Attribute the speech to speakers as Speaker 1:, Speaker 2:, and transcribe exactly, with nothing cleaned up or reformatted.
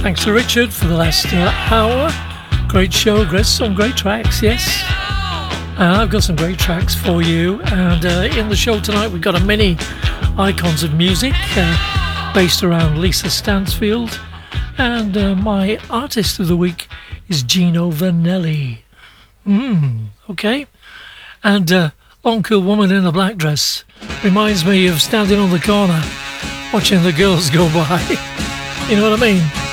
Speaker 1: Thanks to Richard for the last uh, hour. Great show, great, some great tracks, yes. Uh, I've got some great tracks for you. And uh, in the show tonight, we've got a many icons of music uh, based around Lisa Stansfield. And uh, my artist of the week is Gino Vanelli. Mm, okay. And uh, Long Cool Woman in a Black Dress reminds me of standing on the corner watching the girls go by. You know what I mean?